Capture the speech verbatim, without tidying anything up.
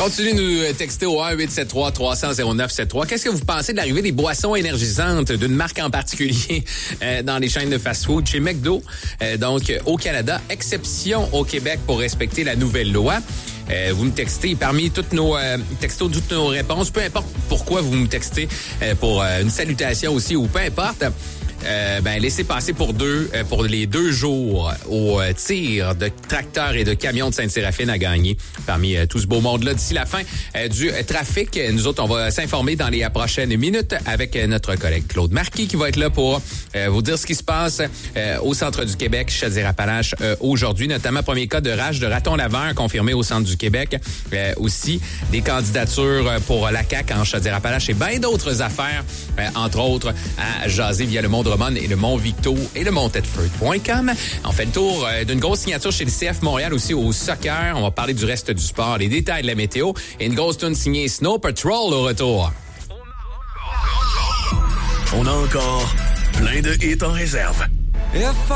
Continuez de nous texter au un huit sept trois trois cents zéro neuf sept trois. Qu'est-ce que vous pensez de l'arrivée des boissons énergisantes d'une marque en particulier euh, dans les chaînes de fast-food chez McDo? Euh, donc, au Canada, exception au Québec pour respecter la nouvelle loi. Euh, vous me textez parmi toutes nos euh, textos, toutes nos réponses, peu importe pourquoi vous me textez euh, pour euh, une salutation aussi ou peu importe. Euh, ben laissez passer pour deux euh, pour les deux jours au euh, tir de tracteurs et de camions de Sainte-Séraphine à gagner parmi euh, tout ce beau monde-là. D'ici la fin euh, du euh, trafic, nous autres, on va s'informer dans les prochaines minutes avec euh, notre collègue Claude Marquis qui va être là pour euh, vous dire ce qui se passe euh, au centre du Québec, Chaudière-Appalaches, euh, aujourd'hui, notamment premier cas de rage de raton laveur confirmé au centre du Québec. Euh, aussi, des candidatures pour la C A Q en Chaudière-Appalaches et bien d'autres affaires, euh, entre autres, à jaser via le Monde et le Mont-Victo et le Mont-Tedford point com. On fait le tour euh, d'une grosse signature chez le C F Montréal aussi au soccer. On va parler du reste du sport, les détails de la météo et une grosse tune signée Snow Patrol au retour. On a encore plein de hits en réserve.